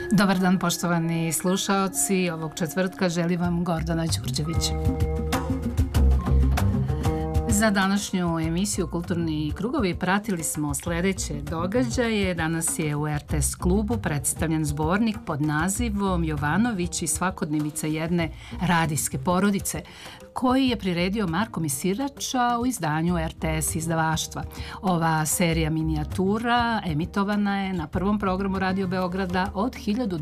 Dobar dan, poštovani slušaoci. Ovog četvrtka želi vam Gordana Đurđević. Za današnju emisiju Kulturni krugovi pratili smo sledeće događaje. Danas je u RTS klubu predstavljen zbornik pod nazivom Jovanović i svakodnevica jedne radijske porodice, koji je priredio Marko Misirača u izdanju RTS izdavaštva. Ova serija minijatura emitovana je na prvom programu Radio Beograda od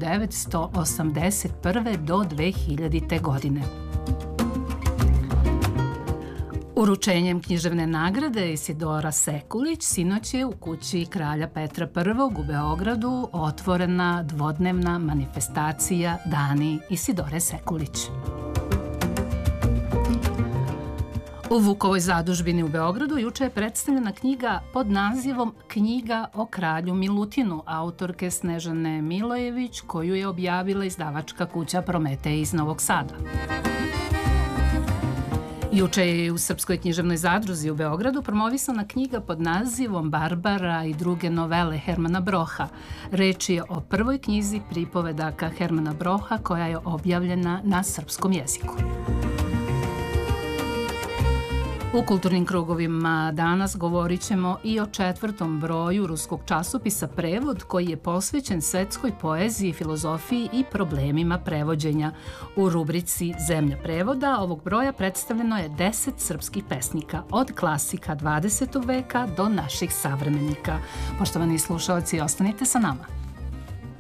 1981. do 2000. godine. Uručenjem književne nagrade Isidora Sekulić sinoć je u kući kralja Petra I u Beogradu otvorena dvodnevna manifestacija Dani Isidore Sekulić. U Vukovoj zadužbini u Beogradu juče je predstavljena knjiga pod nazivom Knjiga o kralju Milutinu, autorke Snežane Milojević, koju je objavila izdavačka kuća Prometej iz Novog Sada. Juče je u Srpskoj književnoj zadruzi u Beogradu promovisana knjiga pod nazivom Barbara i druge novele Hermana Broha. Reč je o prvoj knjizi pripovedaka Hermana Broha koja je objavljena na srpskom jeziku. U kulturnim krugovima danas govorit ćemo i o 4. broju ruskog časopisa Prevod, koji je posvećen svetskoj poeziji, filozofiji i problemima prevođenja. U rubrici Zemlja prevoda ovog broja predstavljeno je 10 srpskih pesnika, od klasika 20. veka do naših savremenika. Poštovani slušalci, ostanite sa nama.